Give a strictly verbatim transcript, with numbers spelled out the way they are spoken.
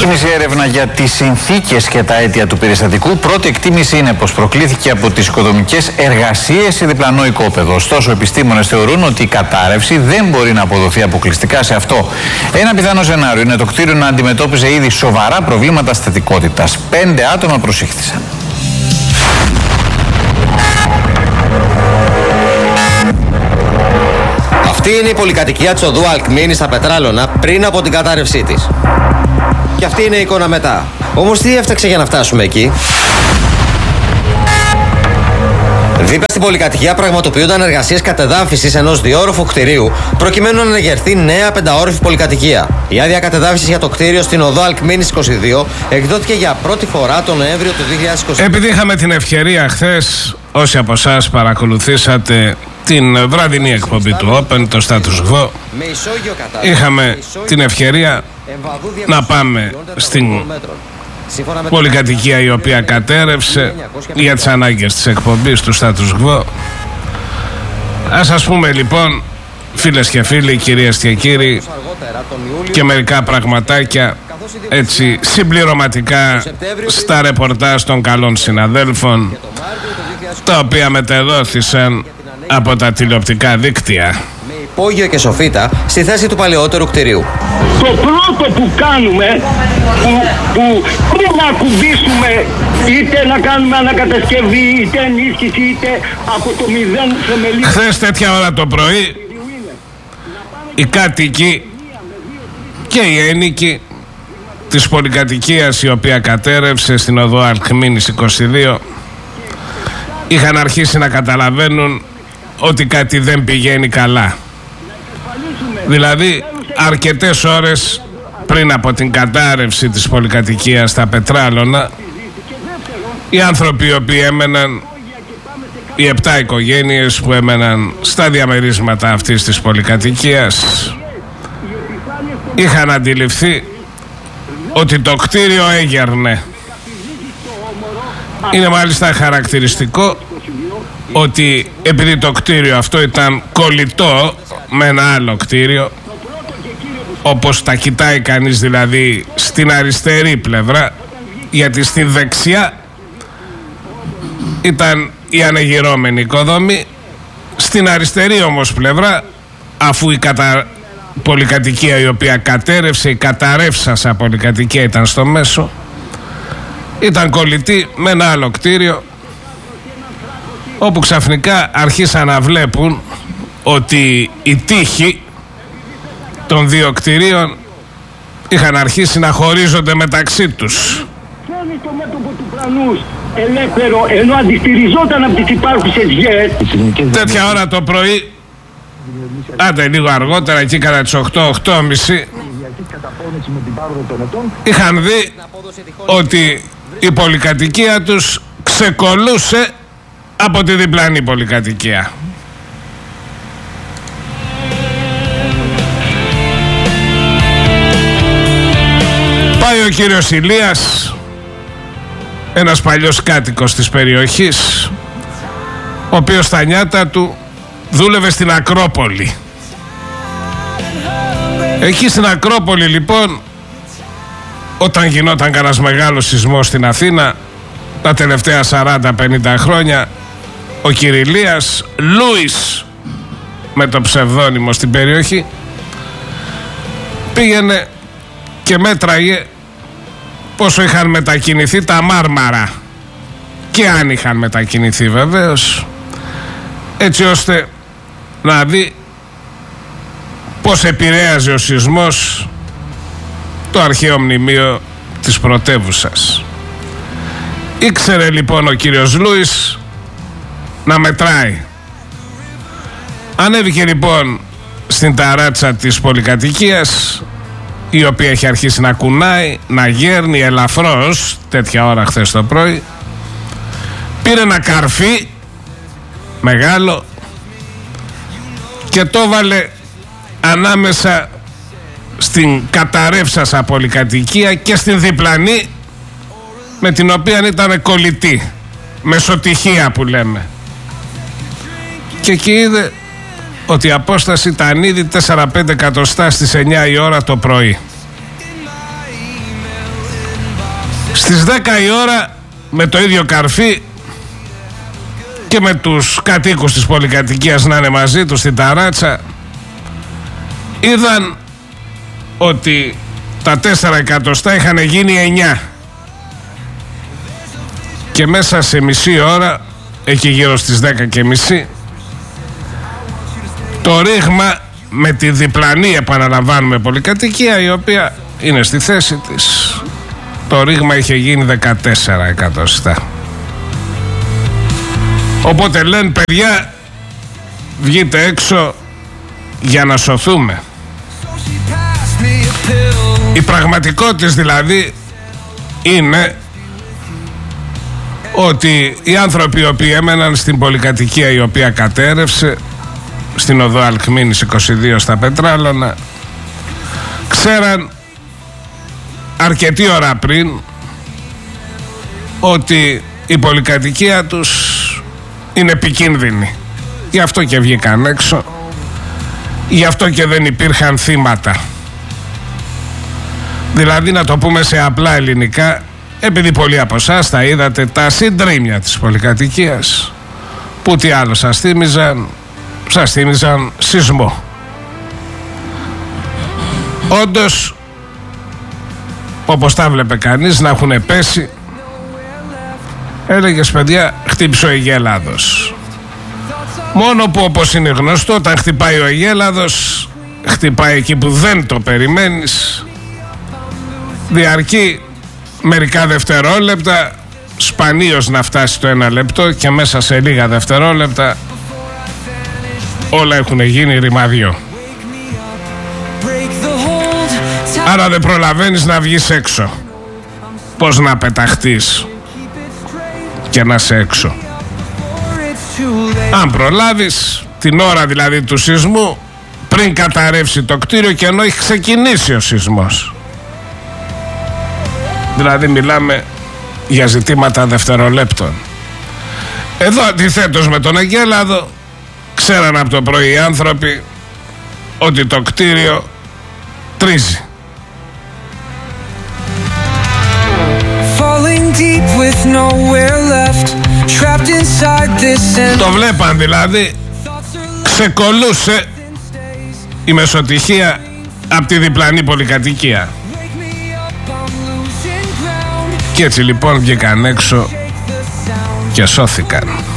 Ξεκίνησε η έρευνα για τις συνθήκες και τα αίτια του περιστατικού. Πρώτη εκτίμηση είναι πως προκλήθηκε από τις οικοδομικές εργασίες σε διπλανό οικόπεδο. Ωστόσο, επιστήμονες θεωρούν ότι η κατάρρευση δεν μπορεί να αποδοθεί αποκλειστικά σε αυτό. Ένα πιθανό σενάριο είναι το κτίριο να αντιμετώπιζε ήδη σοβαρά προβλήματα στατικότητας. Πέντε άτομα προσήχθησαν. Αυτή είναι η πολυκατοικία της οδού Αλκμήνης στα Πετράλωνα πριν από την κατάρρευσή της. Και αυτή είναι η εικόνα μετά. Όμως τι έφταξε για να φτάσουμε εκεί? Δίπλα στην πολυκατοικία πραγματοποιούνταν εργασίες κατεδάφισης ενός διόροφου κτηρίου προκειμένου να ανεγερθεί νέα πενταόροφη πολυκατοικία. Η άδεια κατεδάφισης για το κτίριο στην οδό Αλκμήνης είκοσι δύο εκδόθηκε για πρώτη φορά τον Νοέμβριο του δύο χιλιάδες είκοσι. Επειδή είχαμε την ευκαιρία χθες, όσοι από εσάς παρακολουθήσατε την βραδινή εκπομπή του Open, το Status Quo, είχαμε την ευκαιρία να πάμε στην πολυκατοικία η οποία κατέρευσε για τις ανάγκες της εκπομπής του Status Quo. Ας σας πούμε λοιπόν, φίλες και φίλοι, κυρίες και κύριοι, και μερικά πραγματάκια έτσι συμπληρωματικά στα ρεπορτάζ των καλών συναδέλφων, τα οποία μετεδόθησαν από τα τηλεοπτικά δίκτυα. Με υπόγειο και σοφίτα στη θέση του παλαιότερου κτηρίου. Το πρώτο που κάνουμε, που, που πριν να ακουμπήσουμε, είτε να κάνουμε ανακατασκευή, είτε ενίσχυση, είτε από το μηδέν θεμελί. Χθες τέτοια ώρα το πρωί, οι κάτοικοι και οι ένοικοι της πολυκατοικίας η οποία κατέρευσε στην οδό Αλκμήνης είκοσι δύο είχαν αρχίσει να καταλαβαίνουν ότι κάτι δεν πηγαίνει καλά. Δηλαδή αρκετές ώρες πριν από την κατάρρευση της πολυκατοικίας στα Πετράλωνα, οι άνθρωποι οι οποίοι έμεναν, οι επτά οικογένειες που έμεναν στα διαμερίσματα αυτής της πολυκατοικίας, είχαν αντιληφθεί ότι το κτίριο έγερνε. Είναι μάλιστα χαρακτηριστικό ότι επειδή το κτίριο αυτό ήταν κολλητό με ένα άλλο κτίριο, όπως τα κοιτάει κανείς δηλαδή στην αριστερή πλευρά, γιατί στη δεξιά ήταν η ανεγυρώμενη οικοδομή, στην αριστερή όμως πλευρά, αφού η κατα... πολυκατοικία η οποία κατέρευσε, η καταρρεύσασα πολυκατοικία ήταν στο μέσο, ήταν κολλητή με ένα άλλο κτίριο, όπου ξαφνικά αρχίσαν να βλέπουν ότι οι τοίχοι των δύο κτιρίων είχαν αρχίσει να χωρίζονται μεταξύ τους. Φέρνει το μέτωπο του ουρανούς ελεύθερο, ενώ αντιστηριζόταν από τις υπάρχουσες γέες. Τέτοια ώρα το πρωί, άντε λίγο αργότερα, εκεί κατά τις οκτώ οκτώ και μισή, είχαν δει ότι η πολυκατοικία τους ξεκολλούσε από τη διπλανή πολυκατοικία. Πάει ο κύριος Ηλίας, ένας παλιός κάτοικος της περιοχής, ο οποίος στα νιάτα του δούλευε στην Ακρόπολη. Εκεί στην Ακρόπολη λοιπόν, όταν γινόταν κανένας μεγάλος σεισμός στην Αθήνα τα τελευταία σαράντα πενήντα χρόνια, ο Κυριλίας Λούις, με το ψευδόνυμο στην περιοχή, πήγαινε και μέτραγε πόσο είχαν μετακινηθεί τα μάρμαρα, και αν είχαν μετακινηθεί βεβαίως, έτσι ώστε να δει πώς επηρέαζε ο σεισμός το αρχαίο μνημείο της πρωτεύουσας. Ήξερε λοιπόν ο κύριος Λούις να μετράει. Ανέβηκε λοιπόν στην ταράτσα της πολυκατοικίας, η οποία έχει αρχίσει να κουνάει, να γέρνει ελαφρώς τέτοια ώρα χθες το πρωί. Πήρε ένα καρφί μεγάλο και το βάλε ανάμεσα στην καταρρεύσασα πολυκατοικία και στην διπλανή, με την οποία ήταν κολλητή, μεσοτυχία που λέμε. Και εκεί είδε ότι η απόσταση ήταν ήδη τέσσερα πέντε εκατοστά στις εννιά η ώρα το πρωί. Στις δέκα η ώρα, με το ίδιο καρφί και με τους κατοίκους της πολυκατοικίας να είναι μαζί τους στην ταράτσα, είδαν ότι τα τέσσερα εκατοστά είχαν γίνει εννιά και μέσα σε μισή ώρα, εκεί γύρω στις δέκα και μισή, το ρήγμα με τη διπλανή, επαναλαμβάνουμε, πολυκατοικία, η οποία είναι στη θέση της, το ρήγμα είχε γίνει δεκατέσσερα εκατοστά. Οπότε λένε, παιδιά, βγείτε έξω για να σωθούμε. Η πραγματικότητα δηλαδή είναι ότι οι άνθρωποι οι οποίοι έμεναν στην πολυκατοικία η οποία κατέρευσε στην οδό Αλκμήνης είκοσι δύο στα Πετράλωνα ξέραν αρκετή ώρα πριν ότι η πολυκατοικία τους είναι επικίνδυνη. Γι' αυτό και βγήκαν έξω, γι' αυτό και δεν υπήρχαν θύματα. Δηλαδή, να το πούμε σε απλά ελληνικά, επειδή πολλοί από εσάς τα είδατε τα συντρίμμια της πολυκατοικίας, που τι άλλο σας θύμιζαν, σας θύμιζαν σεισμό. Όντως, όπως τα βλέπε κανείς να έχουν πέσει, έλεγες, παιδιά, χτύπησε ο Αιγέλαδος. Μόνο που, όπως είναι γνωστό, όταν χτυπάει ο Αιγέλαδος, χτυπάει εκεί που δεν το περιμένεις, διαρκεί μερικά δευτερόλεπτα, σπανίως να φτάσει το ένα λεπτό, και μέσα σε λίγα δευτερόλεπτα όλα έχουν γίνει ρημαδιό. Άρα δεν προλαβαίνεις να βγεις έξω. Πώς να πεταχτείς και να είσαι έξω? Αν προλάβεις, την ώρα δηλαδή του σεισμού, πριν καταρρεύσει το κτίριο και ενώ έχει ξεκινήσει ο σεισμός. Δηλαδή μιλάμε για ζητήματα δευτερολέπτων. Εδώ αντιθέτως με τον Αγγέλαδο, ξέραν από το πρωί οι άνθρωποι ότι το κτίριο τρίζει. Το βλέπαν δηλαδή, ξεκολούσε η μεσοτυχία από τη διπλανή πολυκατοικία. Και έτσι λοιπόν βγήκαν έξω και σώθηκαν.